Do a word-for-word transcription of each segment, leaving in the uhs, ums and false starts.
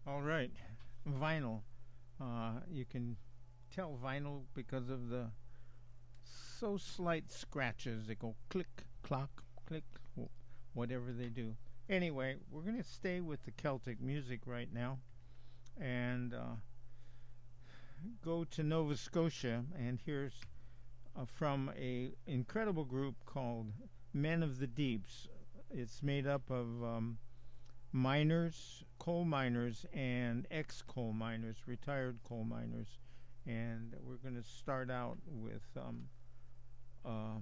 All right, vinyl. Uh, you can tell vinyl because of the so slight scratches. They go click, clock, click, whatever they do. Anyway, we're going to stay with the Celtic music right now and uh, go to Nova Scotia. And here's uh, from a incredible group called Men of the Deeps. It's made up of um, miners, coal miners, and ex coal miners, retired coal miners. And we're going to start out with um, um,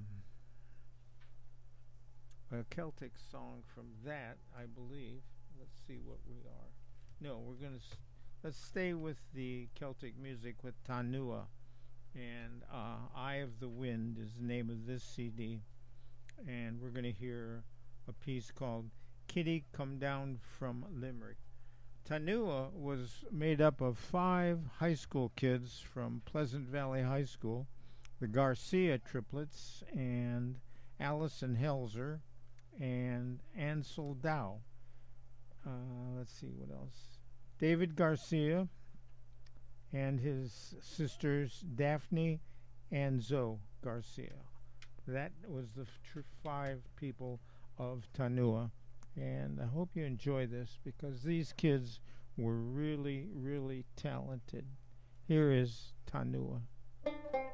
a Celtic song from that, I believe. Let's see what we are. No, we're going to s- let's stay with the Celtic music with Tanua. And uh, Eye of the Wind is the name of this C D. And we're going to hear a piece called Kitty Come Down from Limerick. Tanua was made up of five high school kids from Pleasant Valley High School, the Garcia triplets, and Allison Helzer, and Ansel Dow. Uh, let's see what else. David Garcia and his sisters Daphne and Zoe Garcia. That was the tr- five people of Tanua. And I hope you enjoy this because these kids were really, really talented. Here is Tanua.